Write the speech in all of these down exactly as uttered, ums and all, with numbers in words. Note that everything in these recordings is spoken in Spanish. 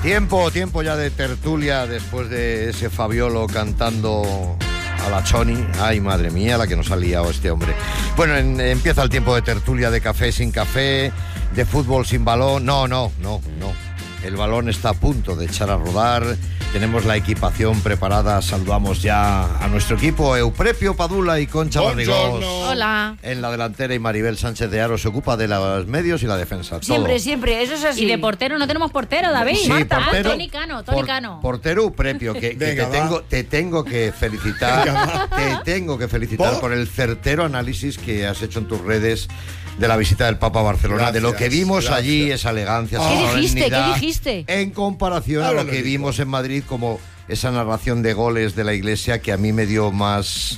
Tiempo, tiempo ya de tertulia después de ese Fabiolo cantando a la Choni. Ay, madre mía, la que nos ha liado este hombre. Bueno, en, empieza el tiempo de tertulia, de café sin café, de fútbol sin balón. No, no, no, no. El balón está a punto de echar a rodar. Tenemos la equipación preparada. Saludamos ya a nuestro equipo. Euprepio Padula y Concha Barrigós. Hola. En la delantera, y Maribel Sánchez de Aro se ocupa de los medios y la defensa. Siempre, todo. siempre, eso es así. Y de portero no tenemos portero, David. Sí, Marta, portero, ah, Toni Cano, Toni por, Cano. Portero Euprepio, que, que Venga, te, tengo, te tengo que felicitar. Te tengo que felicitar ¿Por? por el certero análisis que has hecho en tus redes de la visita del Papa a Barcelona, Gracias, de lo que vimos gracias. allí, esa elegancia, esa ¿Qué dijiste? solemnidad, ¿Qué dijiste? en comparación Ahora a lo lo que digo. vimos en Madrid, como esa narración de goles de la Iglesia que a mí me dio más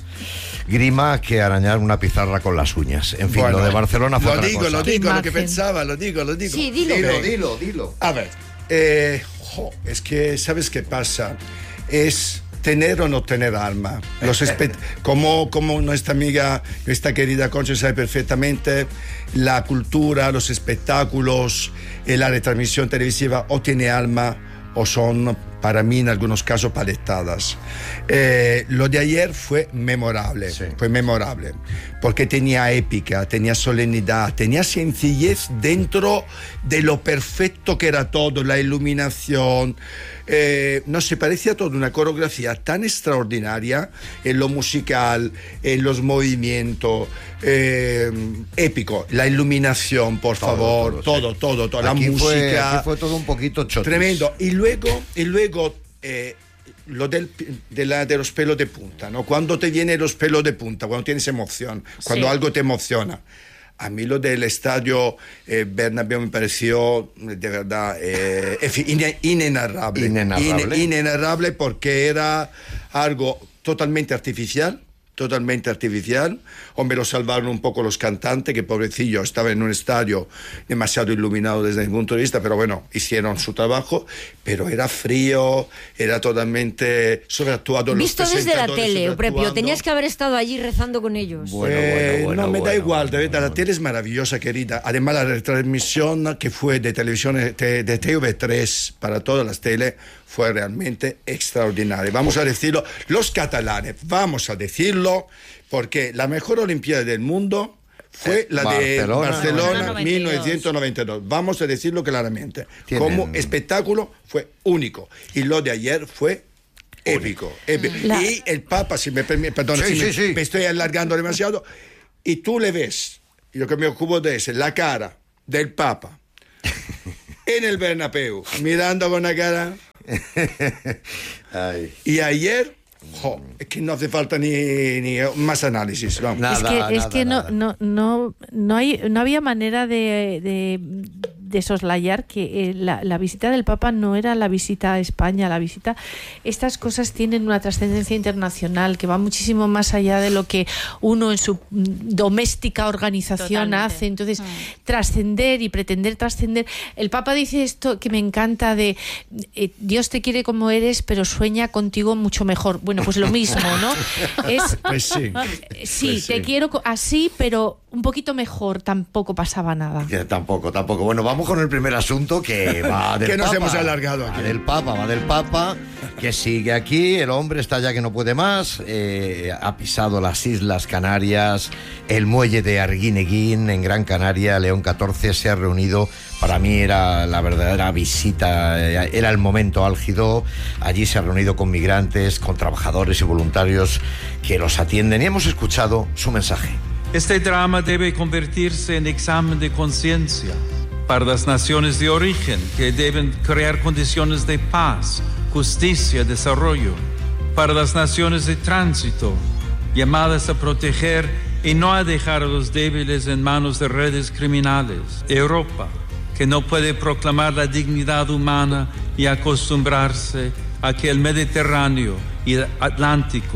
grima que arañar una pizarra con las uñas. En fin, Bueno, lo de Barcelona fue Lo otra digo, cosa. lo digo, lo que imagen. pensaba, lo digo, lo digo. Sí, dilo. Dilo, Venga. dilo, dilo. A ver, eh, jo, es que, ¿sabes qué pasa? Es tener o no tener alma. Los espe- como, como nuestra amiga, nuestra querida Concha sabe perfectamente, la cultura, los espectáculos, eh, la retransmisión televisiva o tiene alma o son, para mí, en algunos casos, paletadas. Eh, lo de ayer fue memorable, Sí. fue memorable, porque tenía épica, tenía solemnidad, tenía sencillez dentro de lo perfecto que era todo, la iluminación. Eh, no sé, parecía todo una coreografía tan extraordinaria en lo musical, en los movimientos, eh, épico, la iluminación, por Todo, favor, todo, todo, sí. todo, todo, la Aquí fue, música. aquí fue todo un poquito chotis. Tremendo. Y luego, y luego eh, lo del, de, la, de los pelos de punta, ¿no? Cuando te vienen los pelos de punta, cuando tienes emoción, cuando Sí. algo te emociona. A mí lo del estadio eh, Bernabéu me pareció eh, de verdad eh, efi- ine- inenarrable. Inenarrable. Ine- inenarrable porque era algo totalmente artificial. Totalmente artificial. Hombre, lo salvaron un poco los cantantes, que pobrecillo estaba en un estadio demasiado iluminado desde mi punto de vista, pero bueno, hicieron su trabajo, pero era frío, era totalmente sobreactuado. los Visto desde la presentadores tele, Euprepio, sobreactuando. tenías que haber estado allí rezando con ellos. Bueno, Eh, bueno, bueno, no, me da bueno, igual, bueno, de verdad, bueno. la tele es maravillosa, querida. Además, la retransmisión que fue de televisión de, de T V tres para todas las tele fue realmente extraordinaria. Vamos a decirlo, los catalanes, vamos a decirlo, porque la mejor Olimpiada del mundo fue Eh, la de Barcelona, Barcelona noventa y dos. mil novecientos noventa y dos. Vamos a decirlo claramente. Tienen- Como espectáculo fue único. Y lo de ayer fue épico. épico. La- Y el Papa, si me permite, perdón, Sí, si sí, me, sí. me estoy alargando demasiado, y tú le ves, y lo que me ocupo de es la cara del Papa en el Bernabéu, mirando con la cara. Ay. Y ayer, jo, es que no hace falta ni, ni más análisis. Vamos. Nada, es que, es nada, que no, nada. no, no, no, hay, no había manera de, de, de soslayar que eh, la, la visita del Papa no era la visita a España, la visita... Estas cosas tienen una trascendencia internacional que va muchísimo más allá de lo que uno en su mm, doméstica organización Totalmente. hace. Entonces, Mm. trascender y pretender trascender... El Papa dice esto que me encanta de eh, Dios te quiere como eres, pero sueña contigo mucho mejor. Bueno, pues lo mismo, ¿no? Es... Pues sí. Sí, Pues te sí. quiero co- así, pero un poquito mejor, tampoco pasaba nada. Que tampoco, tampoco. Bueno, vamos con el primer asunto que va del Que nos Papa. hemos alargado Va aquí. del Papa, va del Papa, que sigue aquí, el hombre está ya que no puede más, eh, ha pisado las Islas Canarias, el muelle de Arguineguín en Gran Canaria, León catorce, se ha reunido, para mí era la verdadera visita, eh, era el momento álgido, allí se ha reunido con migrantes, con trabajadores y voluntarios que los atienden y hemos escuchado su mensaje. Este drama debe convertirse en examen de conciencia para las naciones de origen, que deben crear condiciones de paz, justicia y desarrollo. Para las naciones de tránsito, llamadas a proteger y no a dejar a los débiles en manos de redes criminales. Europa, que no puede proclamar la dignidad humana y acostumbrarse a que el Mediterráneo y el Atlántico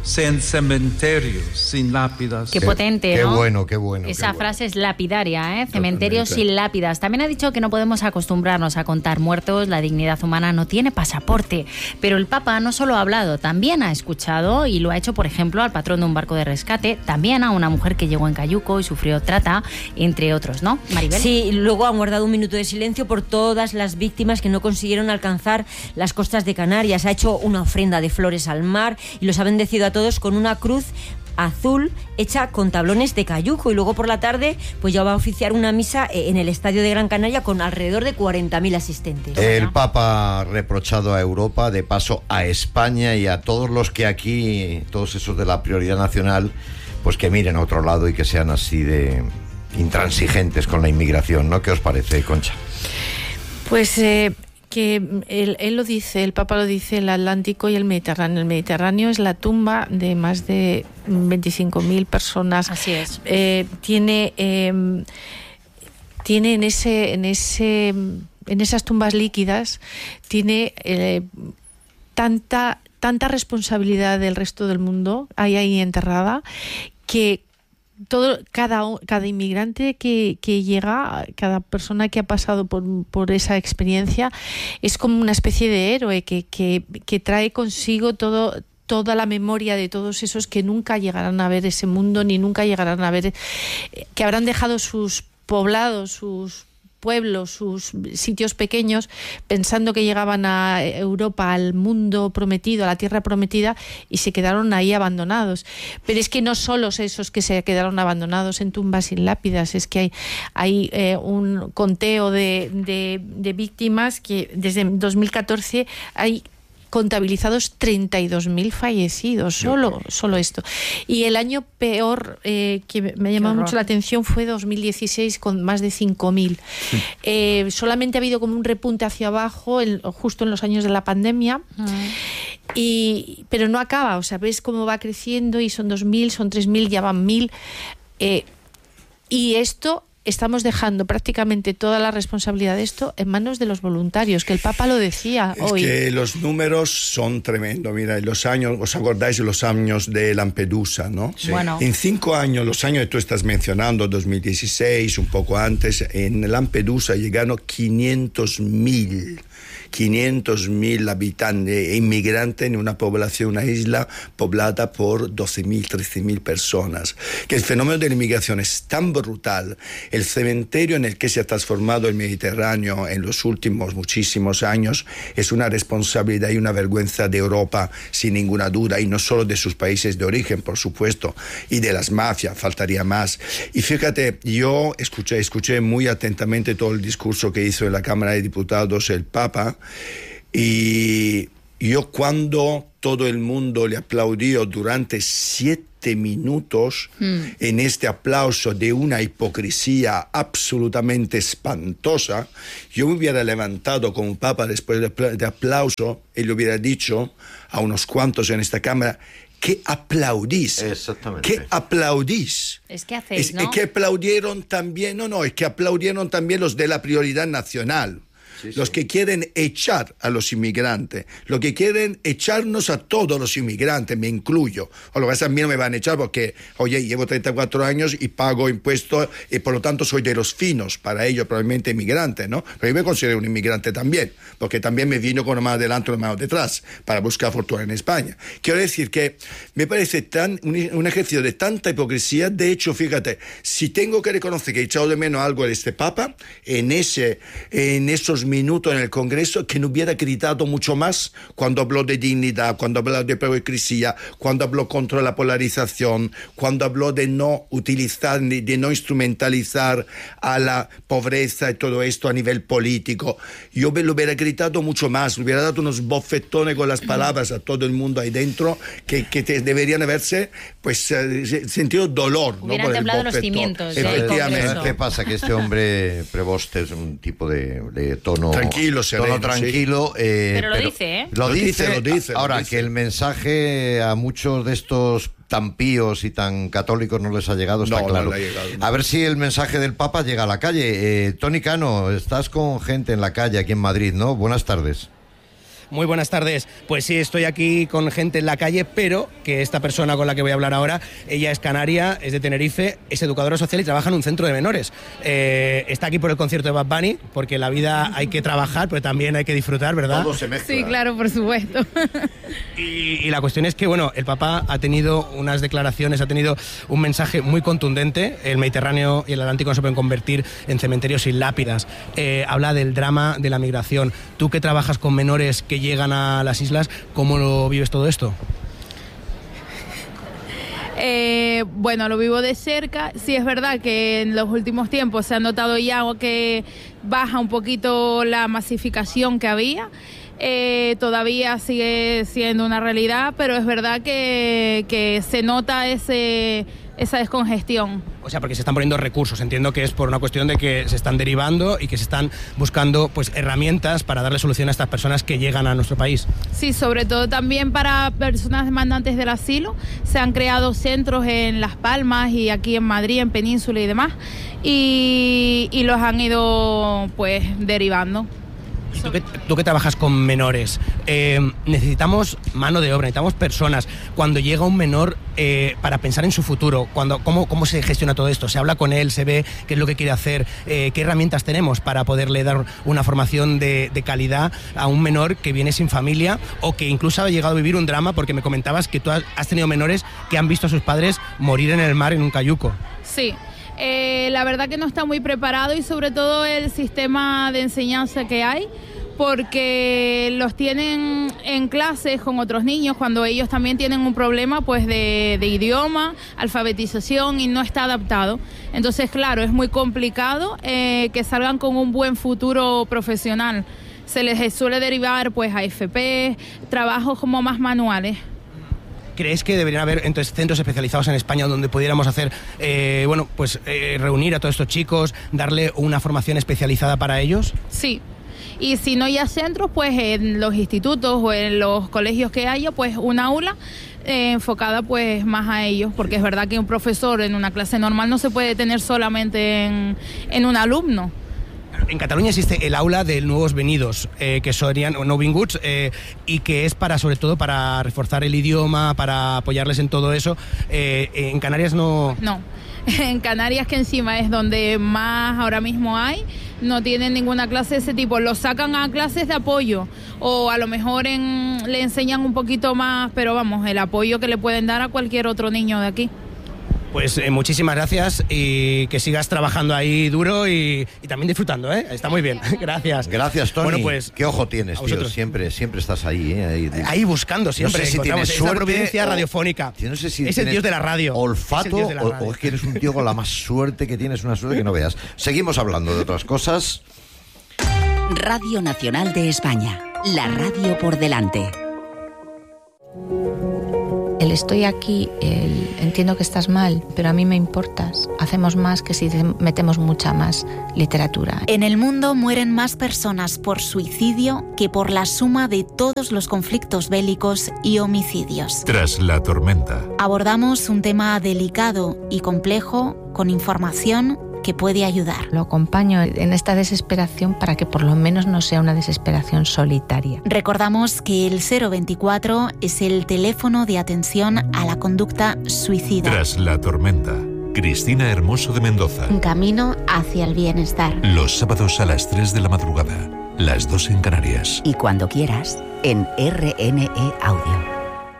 sean cementerios sin lápidas. Qué potente, qué ¿no? bueno, qué bueno. Esa qué frase bueno. es lapidaria, ¿eh? Cementerios Totalmente. sin lápidas. También ha dicho que no podemos acostumbrarnos a contar muertos, la dignidad humana no tiene pasaporte. Pero el Papa no solo ha hablado, también ha escuchado y lo ha hecho, por ejemplo, al patrón de un barco de rescate, también a una mujer que llegó en cayuco y sufrió trata, entre otros, ¿no, Maribel? Sí, luego han guardado un minuto de silencio por todas las víctimas que no consiguieron alcanzar las costas de Canarias. Ha hecho una ofrenda de flores al mar y los ha bendecido a todos con una cruz azul hecha con tablones de cayuco, y luego por la tarde pues ya va a oficiar una misa en el estadio de Gran Canaria con alrededor de cuarenta mil asistentes. El Papa ha reprochado a Europa, de paso a España y a todos los que aquí, todos esos de la prioridad nacional, pues que miren a otro lado y que sean así de intransigentes con la inmigración, ¿no? ¿Qué os parece, Concha? Pues eh, que él, él lo dice, el Papa lo dice, el Atlántico y el Mediterráneo. El Mediterráneo es la tumba de más de veinticinco mil personas. Así es. Eh, tiene, eh, tiene en ese, en ese, en esas tumbas líquidas, tiene eh, tanta, tanta responsabilidad del resto del mundo ahí, ahí enterrada, que todo cada cada inmigrante que, que llega, cada persona que ha pasado por, por esa experiencia, es como una especie de héroe que, que, que trae consigo todo toda la memoria de todos esos que nunca llegarán a ver ese mundo, ni nunca llegarán a ver, que habrán dejado sus poblados, sus pueblos, sus sitios pequeños, pensando que llegaban a Europa, al mundo prometido, a la tierra prometida, y se quedaron ahí abandonados. Pero es que no solo esos que se quedaron abandonados en tumbas sin lápidas, es que hay, hay eh, un conteo de, de, de víctimas que desde dos mil catorce hay contabilizados treinta y dos mil fallecidos, solo, solo esto. Y el año peor eh, que me ha llamado mucho la atención fue dos mil dieciséis, con más de cinco mil. Sí. Eh, solamente ha habido como un repunte hacia abajo en, justo en los años de la pandemia, uh-huh. y, pero no acaba, o sea, ves cómo va creciendo y son dos mil, son tres mil, ya van mil. Eh, y esto... Estamos dejando prácticamente toda la responsabilidad de esto en manos de los voluntarios, que el Papa lo decía es hoy. Es que los números son tremendos. Mira, los años, ¿os acordáis de los años de Lampedusa, no? Sí. Bueno. En cinco años, los años que tú estás mencionando, dos mil dieciséis, un poco antes, en Lampedusa llegaron quinientos mil. quinientos mil habitantes, inmigrantes en una población, una isla poblada por doce mil, trece mil personas. Que el fenómeno de la inmigración es tan brutal, el cementerio en el que se ha transformado el Mediterráneo en los últimos muchísimos años es una responsabilidad y una vergüenza de Europa, sin ninguna duda, y no solo de sus países de origen, por supuesto, y de las mafias, faltaría más. Y fíjate, yo escuché, escuché muy atentamente todo el discurso que hizo en la Cámara de Diputados el Papa, y yo, cuando todo el mundo le aplaudió durante siete minutos, mm. en este aplauso de una hipocresía absolutamente espantosa, yo me hubiera levantado como Papa después de aplauso y le hubiera dicho a unos cuantos en esta cámara: ¿qué aplaudís? Exactamente. ¿Qué aplaudís? Es que hacéis, es, ¿no? Es que aplaudieron también, no, no, es que aplaudieron también los de la prioridad nacional. Sí, los sí. que quieren echar a los inmigrantes, los que quieren echarnos a todos los inmigrantes, me incluyo. O lo que pasa, a mí no me van a echar porque, oye, llevo treinta y cuatro años y pago impuestos y por lo tanto soy de los finos, para ellos probablemente inmigrantes, ¿no? Pero yo me considero un inmigrante también, porque también me vino con una mano adelante y una mano detrás para buscar fortuna en España. Quiero decir que me parece tan un, un ejercicio de tanta hipocresía. De hecho, fíjate, si tengo que reconocer que he echado de menos algo de este Papa, en, ese, en esos minuto en el Congreso, que no hubiera gritado mucho más cuando habló de dignidad, cuando habló de hipocresía, cuando habló contra la polarización, cuando habló de no utilizar, de no instrumentalizar a la pobreza y todo esto a nivel político. Yo me lo hubiera gritado mucho más, le hubiera dado unos bofetones con las palabras a todo el mundo ahí dentro, que, que te deberían haberse pues eh, sentido dolor, ¿no? Por el temblado los bofetón. cimientos. Efectivamente. ¿Qué pasa? Que este hombre Prevost es un tipo de, de tono tranquilo, sereno, tono tranquilo, sí. eh, pero lo pero dice, ¿eh? Lo, lo dice, dice, lo dice. Ahora, lo dice. que el mensaje a muchos de estos tan píos y tan católicos no les ha llegado, está no, claro. No le ha llegado, no. A ver si el mensaje del Papa llega a la calle. Eh, Tony Cano, estás con gente en la calle aquí en Madrid, ¿no? Buenas tardes. Muy buenas tardes. Pues sí, estoy aquí con gente en la calle, pero que esta persona con la que voy a hablar ahora, ella es canaria, es de Tenerife, es educadora social y trabaja en un centro de menores. Eh, está aquí por el concierto de Bad Bunny, porque la vida hay que trabajar, pero también hay que disfrutar, ¿verdad? Todo se mezcla. Sí, claro, por supuesto. Y, y la cuestión es que, bueno, el Papa ha tenido unas declaraciones, ha tenido un mensaje muy contundente. El Mediterráneo y el Atlántico no se pueden convertir en cementerios sin lápidas. Eh, habla del drama de la migración. Tú que trabajas con menores que llegan a las islas, ¿cómo lo vives todo esto? Eh, bueno, lo vivo de cerca. Sí, es verdad que en los últimos tiempos se ha notado ya que baja un poquito la masificación que había. Eh, todavía sigue siendo una realidad, pero es verdad que, que se nota ese, esa descongestión. O sea, porque se están poniendo recursos. Entiendo que es por una cuestión de que se están derivando y que se están buscando pues herramientas para darle solución a estas personas que llegan a nuestro país. Sí, sobre todo también para personas demandantes del asilo. Se han creado centros en Las Palmas y aquí en Madrid, en Península y demás, y, y los han ido pues derivando. Tú que, tú que trabajas con menores, eh, necesitamos mano de obra, necesitamos personas. Cuando llega un menor, eh, para pensar en su futuro, cuando, ¿cómo, ¿cómo se gestiona todo esto? ¿Se habla con él? ¿Se ve qué es lo que quiere hacer? Eh, ¿Qué herramientas tenemos para poderle dar una formación de, de calidad a un menor que viene sin familia o que incluso ha llegado a vivir un drama? Porque me comentabas que tú has tenido menores que han visto a sus padres morir en el mar en un cayuco. Sí. Eh, la verdad que no está muy preparado y sobre todo el sistema de enseñanza que hay, porque los tienen en clases con otros niños cuando ellos también tienen un problema pues de, de idioma, alfabetización y no está adaptado. Entonces, claro, es muy complicado eh, que salgan con un buen futuro profesional. Se les suele derivar pues a F P, trabajos como más manuales. ¿Crees que deberían haber entonces centros especializados en España donde pudiéramos hacer, eh, bueno, pues eh, reunir a todos estos chicos, darle una formación especializada para ellos? Sí. Y si no hay centros, pues en los institutos o en los colegios que haya, pues un aula eh, enfocada pues más a ellos, porque es verdad que un profesor en una clase normal no se puede tener solamente en, en un alumno. En Cataluña existe el aula de nuevos venidos, eh, que serían nouvinguts, eh, y que es para, sobre todo, para reforzar el idioma, para apoyarles en todo eso. Eh, en Canarias no... No, en Canarias, que encima es donde más ahora mismo hay, no tienen ninguna clase de ese tipo. Los sacan a clases de apoyo o a lo mejor en, le enseñan un poquito más, pero vamos, el apoyo que le pueden dar a cualquier otro niño de aquí. Pues eh, muchísimas gracias y que sigas trabajando ahí duro y, y también disfrutando, ¿eh? Está muy bien. Gracias. Gracias, Tony. Bueno, pues, qué ojo tienes, tío. Siempre, siempre estás ahí, ¿eh? Ahí, ahí buscando, siempre. No sé si tienes esa suerte providencia o, radiofónica. No sé si es el dios de la radio. Olfato es la radio. O, o es que eres un tío con la más suerte que tienes, una suerte que no veas. Seguimos hablando de otras cosas. Radio Nacional de España. La radio por delante. El estoy aquí, el entiendo que estás mal, pero a mí me importas. Hacemos más que si metemos mucha más literatura. En el mundo mueren más personas por suicidio que por la suma de todos los conflictos bélicos y homicidios. Tras la tormenta. Abordamos un tema delicado y complejo con información que puede ayudar. Lo acompaño en esta desesperación para que por lo menos no sea una desesperación solitaria. Recordamos que el cero veinticuatro es el teléfono de atención a la conducta suicida. Tras la tormenta. Cristina Hermoso de Mendoza. Un camino hacia el bienestar. Los sábados a las tres de la madrugada, las dos en Canarias. Y cuando quieras, en R N E Audio.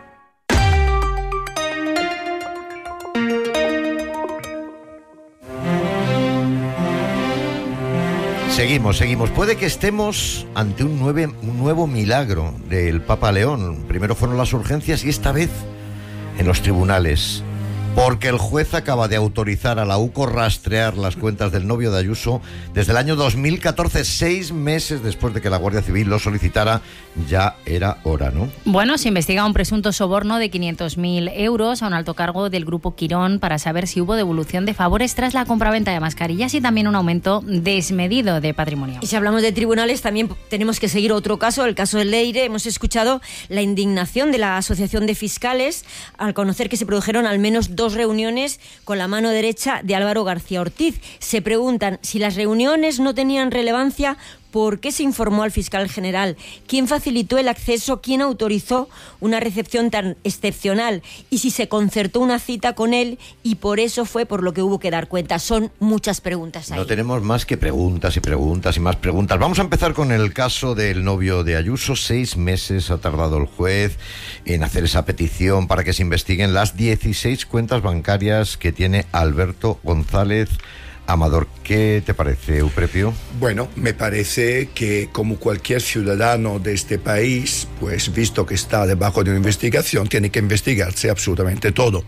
Seguimos, seguimos. Puede que estemos ante un, nueve, un nuevo milagro del Papa León. Primero fueron las urgencias y esta vez en los tribunales. Porque el juez acaba de autorizar a la U C O rastrear las cuentas del novio de Ayuso desde el año dos mil catorce, seis meses después de que la Guardia Civil lo solicitara. Ya era hora, ¿no? Bueno, se investiga un presunto soborno de quinientos mil euros a un alto cargo del Grupo Quirón para saber si hubo devolución de favores tras la compraventa de mascarillas y también un aumento desmedido de patrimonio. Y si hablamos de tribunales, también tenemos que seguir otro caso, el caso del Leire. Hemos escuchado la indignación de la Asociación de Fiscales al conocer que se produjeron al menos dos reuniones con la mano derecha de Álvaro García Ortiz. Se preguntan si las reuniones no tenían relevancia, por qué se informó al fiscal general, quién facilitó el acceso, quién autorizó una recepción tan excepcional y si se concertó una cita con él y por eso fue por lo que hubo que dar cuenta. Son muchas preguntas ahí. No tenemos más que preguntas y preguntas y más preguntas. Vamos a empezar con el caso del novio de Ayuso. Seis meses ha tardado el juez en hacer esa petición para que se investiguen las dieciséis cuentas bancarias que tiene Alberto González Amador. ¿Qué te parece, Euprepio? Bueno, me parece que como cualquier ciudadano de este país, pues visto que está debajo de una investigación, tiene que investigarse absolutamente todo.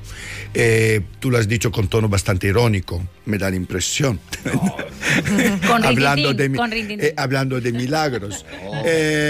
Eh, tú lo has dicho con tono bastante irónico, me da la impresión. Oh. con hablando, de, con eh, hablando de milagros. Oh.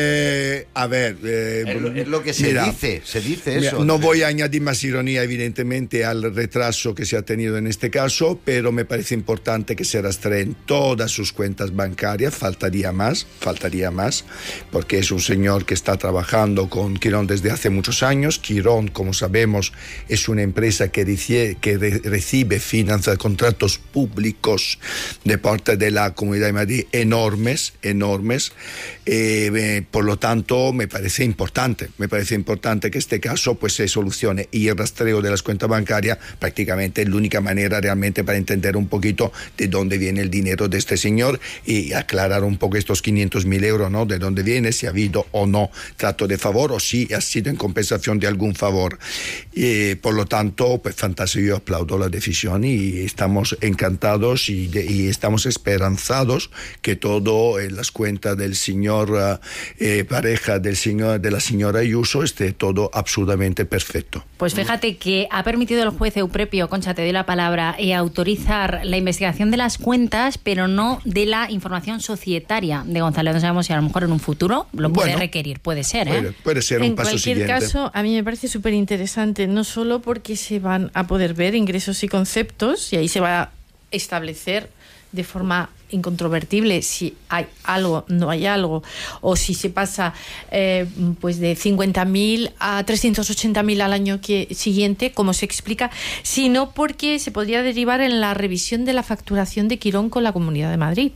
Eh, a ver... Eh, es, lo, es lo que se mira, dice, se dice eso. Mira, no voy a añadir más ironía, evidentemente, al retraso que se ha tenido en este caso, pero me parece importante que se rastreen todas sus cuentas bancarias, faltaría más, faltaría más, porque es un señor que está trabajando con Quirón desde hace muchos años. Quirón, como sabemos, es una empresa que, recibe, que re, recibe finanzas, contratos públicos de parte de la Comunidad de Madrid enormes, enormes, eh, eh, por lo tanto me parece importante, me parece importante que este caso pues se solucione y el rastreo de las cuentas bancarias prácticamente es la única manera realmente para entender un poquito de dónde viene el dinero de este señor y aclarar un poco estos quinientos mil euros, ¿no? De dónde viene, si ha habido o no trato de favor o si ha sido en compensación de algún favor. Eh, por lo tanto, pues fantástico, yo aplaudo la decisión y estamos encantados y, de, y estamos esperanzados que todo en las cuentas del señor eh, pareja del señor de la señora Ayuso esté todo absolutamente perfecto. Pues fíjate que ha permitido el juez Euprepio, Concha, te doy la palabra, y autorizar la investigación de las cuentas, pero no de la información societaria de González. No sabemos si a lo mejor en un futuro lo puede bueno, requerir, puede ser, ¿eh? Puede, puede ser un en paso siguiente. En cualquier caso, a mí me parece súper interesante, no solo porque se van a poder ver ingresos y conceptos, y ahí se va a establecer de forma incontrovertible si hay algo, no hay algo, o si se pasa eh, pues de cincuenta mil a trescientos ochenta mil al año que, siguiente, como se explica, sino porque se podría derivar en la revisión de la facturación de Quirón con la Comunidad de Madrid.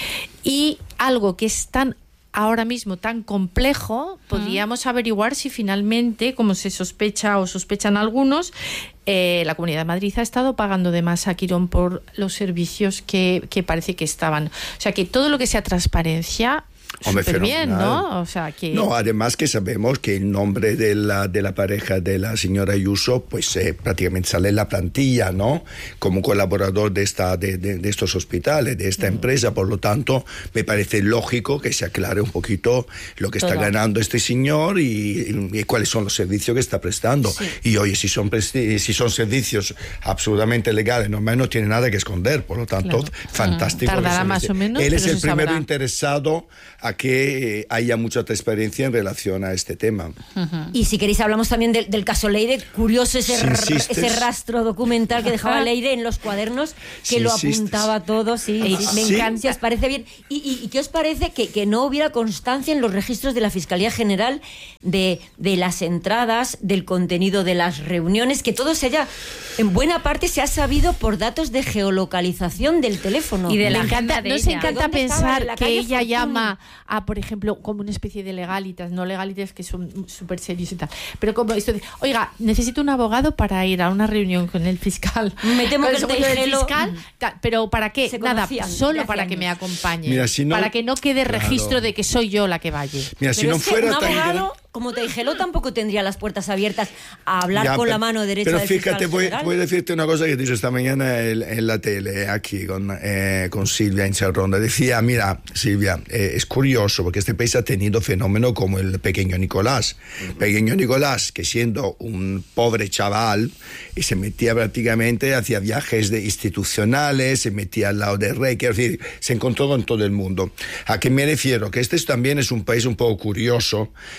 Y algo que es tan ahora mismo tan complejo, podríamos averiguar si finalmente, como se sospecha o sospechan algunos, eh, la Comunidad de Madrid ha estado pagando de más a Quirón por los servicios que, que parece que estaban. O sea, que todo lo que sea transparencia, súper bien, ¿no? O sea, que... No, además que sabemos que el nombre de la, de la pareja de la señora Ayuso, pues eh, prácticamente sale en la plantilla, ¿no? Como colaborador de, esta, de, de, de estos hospitales, de esta mm. empresa. Por lo tanto, me parece lógico que se aclare un poquito lo que está Todo. ganando este señor y, y, y cuáles son los servicios que está prestando. Sí. Y oye, si son, presti- si son servicios absolutamente legales, no, no tiene nada que esconder. Por lo tanto, claro. fantástico. Mm. Tardará más o menos. Él es el primero sabrá. interesado a que haya mucha transparencia en relación a este tema. Uh-huh. Y si queréis hablamos también del, del caso Leire, curioso ese, r- ese rastro documental que dejaba Leire en los cuadernos, que si lo apuntaba insistes. todo, sí, sí, me ¿Sí? encanta, si os parece bien. ¿Y, y, y qué os parece que, que no hubiera constancia en los registros de la Fiscalía General de, de las entradas, del contenido de las reuniones, que todo se haya, en buena parte se ha sabido por datos de geolocalización del teléfono? Y de la encanta, de ¿No ella? se encanta pensar que ella Fortuny? llama a, por ejemplo, como una especie de legalitas, no legalitas que son súper serios y tal, pero como esto de, oiga, necesito un abogado para ir a una reunión con el fiscal. Me temo que el del fiscal, ta, pero ¿para qué? Nada, solo para que me acompañe. Mira, si no, para que no quede claro. registro de que soy yo la que vaya. Mira, pero si no es fuera que un tan abogado como Teijeló tampoco tendría las puertas abiertas a hablar ya, con pero, la mano derecha pero del fíjate, fiscal voy, general. voy a decirte una cosa que he dicho esta mañana en, en la tele, aquí con, eh, con Silvia en Ronda. Decía, mira, Silvia, eh, es curioso porque este país ha tenido fenómenos como el pequeño Nicolás. Uh-huh. Pequeño Nicolás, que siendo un pobre chaval, y se metía prácticamente, hacía viajes de institucionales, se metía al lado del rey, quiero decir, se encontró con todo el mundo. ¿A qué me refiero? Que este también es un país un poco curioso, en el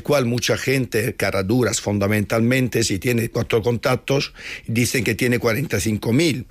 el cual mucha gente, caraduras fundamentalmente, si tiene cuatro contactos, dicen que tiene cuarenta y cinco mil.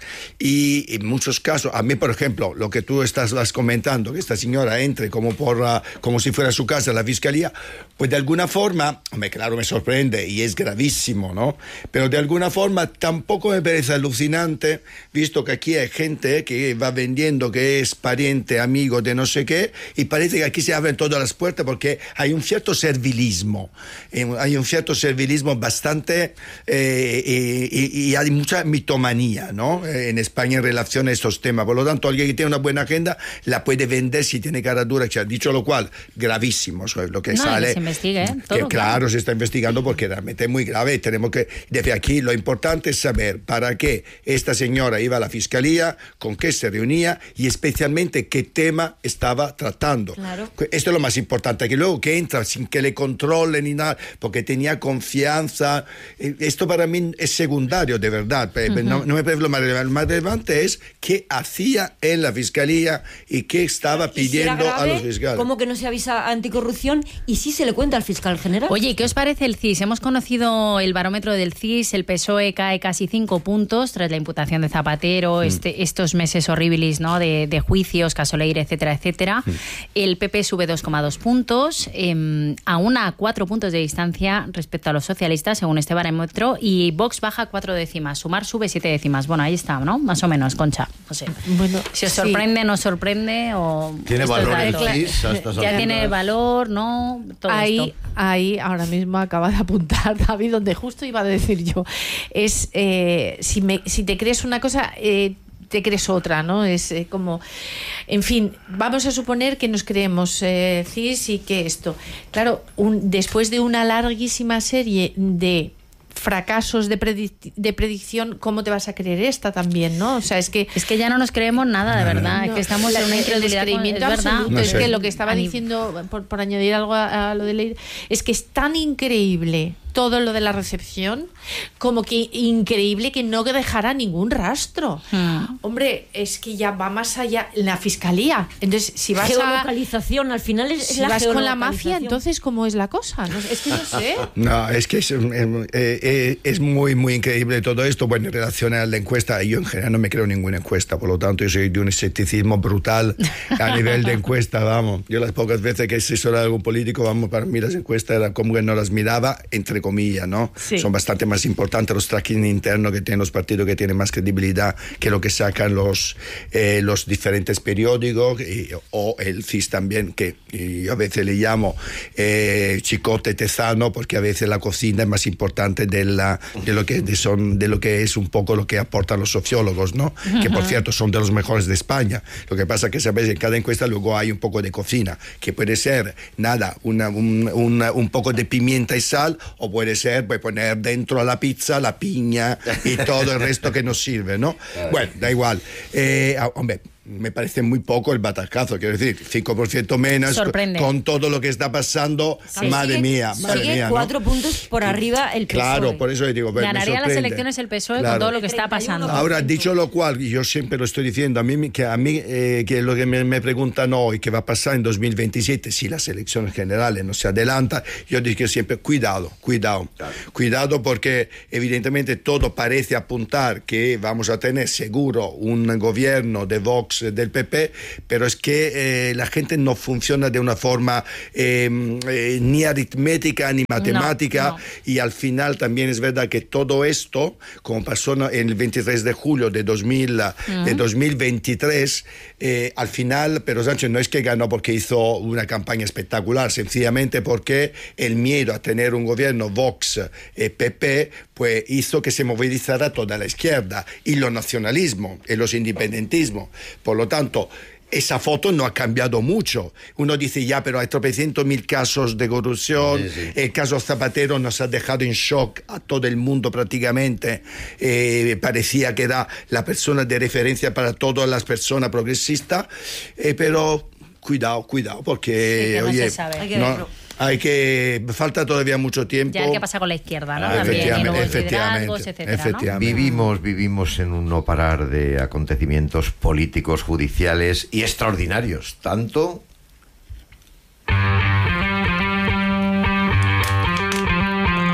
Y en muchos casos, a mí, por ejemplo, lo que tú estás comentando, que esta señora entre como, por, uh, como si fuera su casa a la fiscalía, pues de alguna forma, me, claro, me sorprende y es gravísimo, ¿no? Pero de alguna forma tampoco me parece alucinante, visto que aquí hay gente que va vendiendo que es pariente, amigo de no sé qué, y parece que aquí se abren todas las puertas porque hay un cierto servilismo, eh, hay un cierto servilismo bastante, eh, eh, y, y hay mucha mitomanía, ¿no? Eh, en España en relación a estos temas. Por lo tanto, alguien que tiene una buena agenda la puede vender si tiene cara dura, dicho lo cual, gravísimo, eso es lo que no, sale. Que se investigue, ¿eh? Todo, que, claro, claro, se está investigando porque realmente es muy grave. Tenemos que, desde aquí, lo importante es saber para qué esta señora iba a la fiscalía, con qué se reunía y especialmente qué tema estaba tratando. Claro. Esto es lo más importante, que luego que entra sin que le controlen ni nada, porque tenía confianza. Esto para mí es secundario, de verdad. Uh-huh. No, no me parece lo más relevante. Lo más relevante es qué hacía en la fiscalía y qué estaba pidiendo si grave, a los fiscales. ¿Cómo que no se avisa a anticorrupción? Y sí se le cuenta al fiscal general. Oye, ¿qué os parece el C I S? Hemos conocido el barómetro del C I S, el P S O E cae casi cinco puntos tras la imputación de Zapatero, mm. este, estos meses horribles, ¿no? de, de juicios, caso Leire, etcétera, etcétera. Mm. El P P sube dos coma dos puntos, eh, aún a cuatro puntos de distancia respecto a los socialistas, según este barómetro, y Vox baja cuatro décimas, Sumar sube siete décimas. Bueno, ahí está, ¿no? Más o menos, Concha. No sé. Bueno, si os sorprende, sí. no sorprende, o... ¿Tiene valor el C I S? Ya tiene valor, ¿no? Todo ahí, esto. Ahí, ahora mismo acaba de apuntar David, donde justo iba a decir yo. Es, eh, si, me, si te crees una cosa... Eh, te crees otra, ¿no? Es eh, como... En fin, vamos a suponer que nos creemos eh, C I S y que esto... Claro, un, después de una larguísima serie de fracasos de, predic- de predicción, ¿cómo te vas a creer esta también, no? O sea, es que... Es que ya no nos creemos nada, de verdad. No, es que estamos en una incredulidad. Es verdad. No es que lo que estaba diciendo, por, por añadir algo a, a lo de Leire, es que es tan increíble todo lo de la recepción, como que increíble que no dejará ningún rastro. Hmm. Hombre, es que ya va más allá la fiscalía. Entonces, si vas geolocalización, a, al final es, si es la vas con la mafia, entonces ¿cómo es la cosa? No, es que no sé. No, es que es, eh, eh, es muy, muy increíble todo esto. Bueno, en relación a la encuesta, yo en general no me creo ninguna encuesta, por lo tanto yo soy de un escepticismo brutal a nivel de encuesta, vamos. Yo las pocas veces que he asesorado a algún político, vamos, para mí las encuestas era como que no las miraba, entre comillas, ¿no? Sí. Son bastante más importantes los tracking internos que tienen los partidos, que tienen más credibilidad que lo que sacan los, eh, los diferentes periódicos, y, o el C I S también, que yo a veces le llamo eh, chicote tezano, porque a veces la cocina es más importante de, la, de, lo que, de, son, de lo que es un poco lo que aportan los sociólogos, ¿no? Uh-huh. Que por cierto son de los mejores de España. Lo que pasa es que, sabes, en cada encuesta luego hay un poco de cocina, que puede ser, nada, una, un, una, un poco de pimienta y sal, o puede ser pues poner dentro a la pizza la piña y todo el resto que nos sirve, ¿no? Bueno, da igual. Eh, hombre, me parece muy poco el batacazo, quiero decir, cinco por ciento menos con, con todo lo que está pasando, sí, madre sigue, mía, madre sigue mía, cuatro ¿no? puntos por arriba el P S O E. Claro, por eso digo, me ganaría las elecciones el P S O E, claro, con todo lo que está pasando. Ahora, dicho lo cual, y yo siempre lo estoy diciendo, a mí que a mí eh, que lo que me, me preguntan hoy, ¿qué va a pasar en dos mil veintisiete si las elecciones generales no se adelantan? Yo digo siempre, cuidado, cuidado, claro. cuidado, porque evidentemente todo parece apuntar que vamos a tener seguro un gobierno de Vox, del P P, pero es que eh, la gente no funciona de una forma eh, eh, ni aritmética ni matemática, no, no. Y al final también es verdad que todo esto, como pasó en el veintitrés de julio de, dos mil, uh-huh. de dos mil veintitrés, eh, al final Pedro Sánchez no es que ganó porque hizo una campaña espectacular, sencillamente porque el miedo a tener un gobierno Vox eh, P P pues hizo que se movilizara toda la izquierda y los nacionalismos y los independentismos. Por lo tanto, esa foto no ha cambiado mucho. Uno dice, ya, pero hay tropecientos mil casos de corrupción. Sí, sí. El caso Zapatero nos ha dejado en shock a todo el mundo prácticamente. Eh, parecía que era la persona de referencia para todas las personas progresistas. Eh, pero cuidado, cuidado, porque, sí, que no oye, se sabe. Hay que no, hay que... Falta todavía mucho tiempo. Ya hay que pasar con la izquierda, ¿no? Ah, también, efectivamente, efectivamente, etcétera, efectivamente. ¿no? Vivimos, vivimos en un no parar de acontecimientos políticos, judiciales y extraordinarios. Tanto...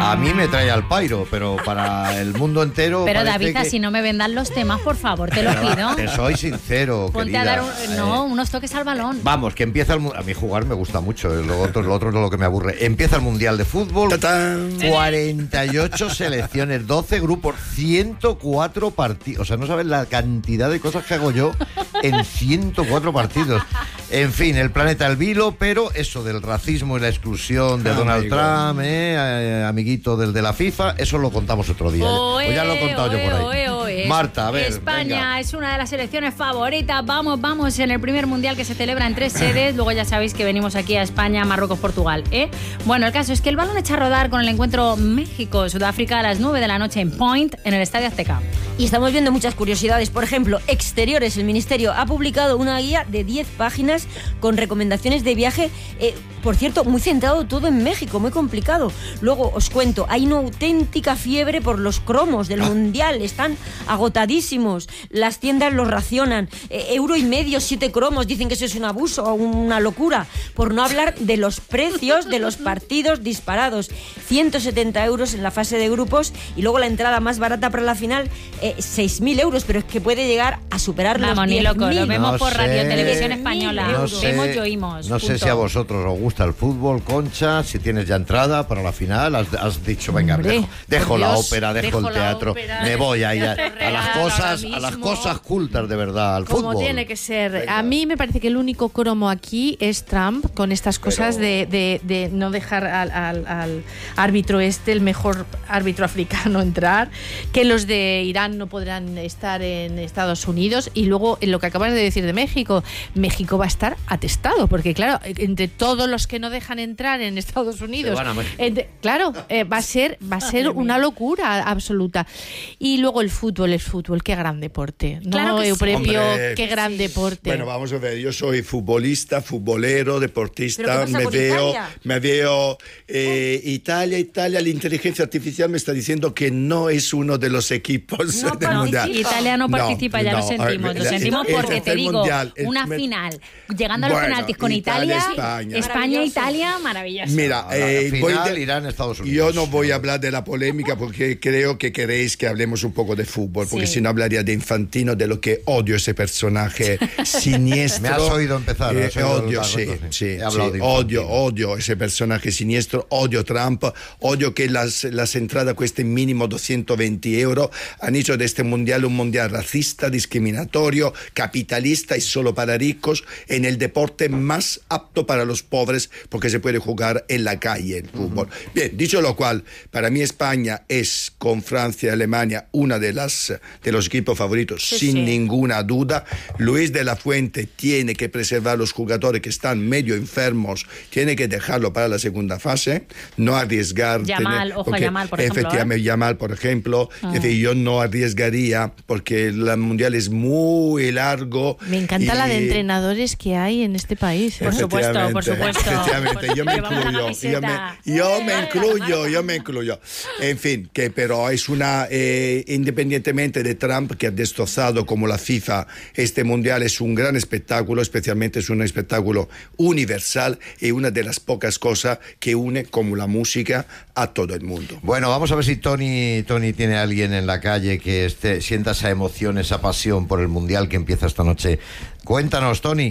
A mí me trae al pairo, pero para el mundo entero. Pero David, que... si no me vendan los temas, por favor, te lo pido. Te soy sincero, Ponte querida. a dar un, no, unos toques al balón. Vamos, que empieza el... A mí jugar me gusta mucho, lo otro, lo otro es lo que me aburre. Empieza el Mundial de Fútbol, ¡tatán! cuarenta y ocho selecciones, doce grupos, ciento cuatro partidos. O sea, no sabes la cantidad de cosas que hago yo en ciento cuatro partidos. En fin, el planeta al vilo, pero eso del racismo y la exclusión de Donald Amigo. Trump, eh, amiguito del de la FIFA, eso lo contamos otro día. Oe, Pues ya lo he contado oe, yo por ahí. oe, oe. Marta, a ver, España venga. es una de las selecciones favoritas. Vamos, vamos, en el primer mundial que se celebra en tres sedes. Luego ya sabéis que venimos aquí a España, Marruecos, Portugal, ¿eh? Bueno, el caso es que el balón echa a rodar con el encuentro México-Sudáfrica a las nueve de la noche en Point, en el Estadio Azteca. Y estamos viendo muchas curiosidades. Por ejemplo, Exteriores, el Ministerio, ha publicado una guía de diez páginas con recomendaciones de viaje, eh, por cierto, muy centrado todo en México, muy complicado. Luego os cuento, hay una auténtica fiebre por los cromos del Mundial, están agotadísimos, las tiendas los racionan, eh, euro y medio, siete cromos, dicen que eso es un abuso o una locura, por no hablar de los precios de los partidos disparados, ciento setenta euros en la fase de grupos y luego la entrada más barata para la final, eh, seis mil euros, pero es que puede llegar a superar Vamos, los ni diez loco, mil. lo vemos No por sé, Radio Televisión Española. No Vemos sé, y oímos. no sé punto. si a vosotros os gusta el fútbol, Concha, si tienes ya entrada para la final, has, has dicho, venga, Hombre, dejo, dejo por la Dios, ópera, dejo, dejo el la teatro, ópera, me voy ahí a, teatro a las real cosas, ahora a las mismo. cosas cultas de verdad, al Como fútbol. tiene que ser. Venga. A mí me parece que el único cromo aquí es Trump con estas cosas de, de, de no dejar al, al, al árbitro este, el mejor árbitro africano, entrar, que los de Irán no podrán estar en Estados Unidos y luego en lo que acabas de decir de México, México va a estar atestado, porque claro, entre todos los que no dejan entrar en Estados Unidos, van a México. entre- claro, eh, va a ser va a ser una locura absoluta. Y luego el fútbol, el fútbol, qué gran deporte, ¿no? Claro que sí. Euprepio, Hombre, qué gran deporte. Bueno, vamos a ver, yo soy futbolista, futbolero, ¿Pero deportista, qué pasa me con veo, Italia? me veo eh, Italia, Italia, la inteligencia artificial me está diciendo que no es uno de los equipos No del mundial. Italia no participa, ya lo sentimos, lo el- sentimos el porque te tercer digo, mundial, el una primer- final, llegando a los Bueno, penaltis con Italia, Italia, España. España, Italia, maravilloso. Mira, A la eh, voy final, de- Irán, Estados Unidos. yo no voy a hablar de la polémica porque creo que queréis que hablemos un poco de fútbol, porque Sí. si no hablaría de Infantino, de lo que odio ese personaje siniestro. Me has oído empezar, Eh, has oído odio, el sí, rato, sí. sí, He hablado sí, de odio, Infantino. odio ese personaje siniestro, odio Trump, odio que las, las entradas cuesten mínimo doscientos veinte euros. Han hecho de este mundial un mundial racista, discriminatorio, capitalista y solo para ricos, en el deporte más apto para los pobres, porque se puede jugar en la calle el fútbol. Bien, dicho lo cual, para mí España es, con Francia y Alemania, una de las de los equipos favoritos, Sí, sin sí. ninguna duda. Luis de la Fuente tiene que preservar los jugadores que están medio enfermos, tiene que dejarlo para la segunda fase, no arriesgar. Yamal, ojo a Yamal, por ejemplo, Efectivamente, Yamal, por ejemplo. Ah. Es decir, yo no arriesgaría porque el mundial es muy largo. Me encanta y- la de entrenadores que hay en este país. ¿eh? Por supuesto, por Efectivamente, supuesto. Efectivamente, yo me Llevamos la incluyo. Yo me, camiseta. yo me incluyo, yo me incluyo. En fin, que pero es una, eh, independientemente de Trump, que ha destrozado como la FIFA este mundial, es un gran espectáculo, especialmente es un espectáculo universal y una de las pocas cosas que une como la música a todo el mundo. Bueno, vamos a ver si Tony, Tony tiene a alguien en la calle que esté, sienta esa emoción, esa pasión por el Mundial que empieza esta noche. Cuéntanos, Tony.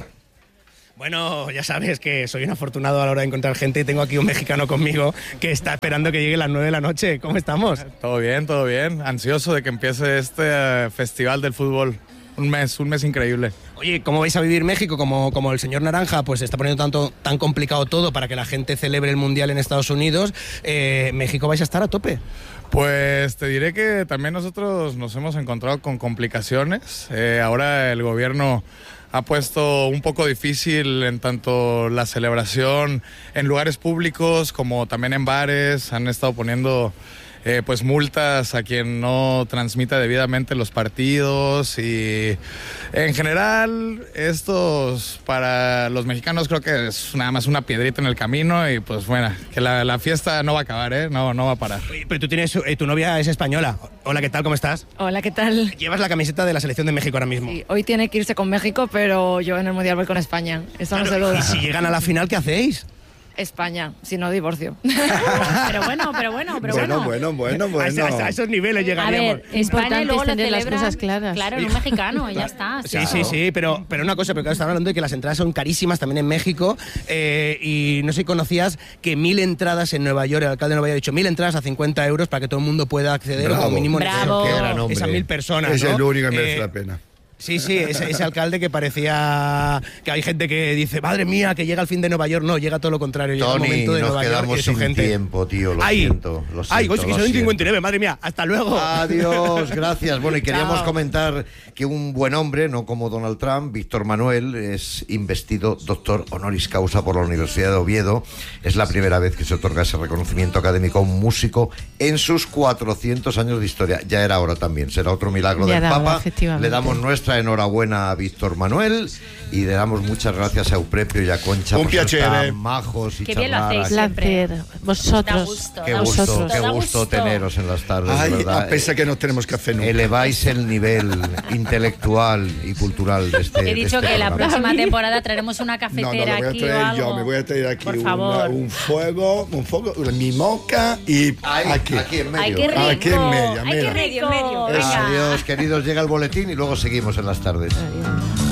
Bueno, ya sabes que soy un afortunado a la hora de encontrar gente y tengo aquí un mexicano conmigo que está esperando que llegue las nueve de la noche. ¿Cómo estamos? Todo bien, todo bien. Ansioso de que empiece este eh, festival del fútbol. Un mes, un mes increíble. Oye, ¿cómo vais a vivir México? Como, como el señor Naranja pues está poniendo tanto, tan complicado todo para que la gente celebre el Mundial en Estados Unidos, eh, ¿México vais a estar a tope? Pues te diré que también nosotros nos hemos encontrado con complicaciones. Eh, ahora el gobierno ha puesto un poco difícil en tanto la celebración en lugares públicos como también en bares. Han estado poniendo eh, pues multas a quien no transmita debidamente los partidos y en general estos para los mexicanos creo que es nada más una piedrita en el camino y pues bueno, que la, la fiesta no va a acabar, ¿eh? No, no va a parar. Oye, pero tú tienes, eh, tu novia es española. Hola, ¿qué tal? ¿Cómo estás? Hola, ¿qué tal? Llevas la camiseta de la selección de México ahora mismo. Sí, hoy tiene que irse con México, pero yo en el Mundial voy con España. Eso no se lo Y duda. si llegan a la final, ¿qué hacéis? España, si no divorcio. Pero bueno, pero bueno, pero bueno. bueno. Bueno, bueno, bueno. A, a- a esos niveles A llegaríamos. ver, España y luego lo tener las celebran, cosas claras. claro, en un mexicano, y ya está. Sí, sí, sí, pero, pero una cosa, pero claro, están hablando de que las entradas son carísimas también en México, eh, y no sé si conocías que mil entradas en Nueva York, el alcalde de Nueva York ha dicho mil entradas a cincuenta euros para que todo el mundo pueda acceder Bravo. como mínimo Bravo. Qué gran hombre. esas mil personas. Es ¿no? el único que merece Eh, la pena. Sí, sí, ese, ese alcalde que parecía que hay gente que dice, madre mía, que llega el fin de Nueva York. No, llega todo lo contrario, llega el Tony, momento de nos Nueva York. quedamos y su sin gente. tiempo, tío, lo Ay, siento, lo Ay, siento, coño, que lo son siento. cincuenta y nueve, madre mía, hasta luego. Adiós, gracias. Bueno, y queríamos Chao. comentar que un buen hombre, no como Donald Trump, Víctor Manuel, es investido doctor honoris causa por la Universidad de Oviedo. Es la primera vez que se otorga ese reconocimiento académico a un músico en sus cuatrocientos años de historia. Ya era hora también, será otro milagro Ya del era hora, Papa. efectivamente. Le damos nuestra enhorabuena a Víctor Manuel y le damos muchas gracias a Euprepio y a Concha Un por ser piacere. tan majos y Qué bien lo charlar hacéis. aquí. Placer. Da Vosotros. gusto, Qué da gusto, Vosotros. qué Da gusto gusto. teneros en las tardes, Ay, de verdad. a pesar que no tenemos café nunca. Eleváis el nivel intelectual y cultural de este He dicho de este que la programa. próxima temporada traeremos una No, no, cafetera lo voy a aquí o traer algo. yo, me voy a traer aquí Por una- favor. un fuego, un fuego, mi moca y Ahí, aquí. aquí en medio. Ay, qué rico. Aquí en medio, Ay, qué mira. rico. En medio. Venga. Adiós, queridos, llega el boletín y luego seguimos en las tardes. Adiós.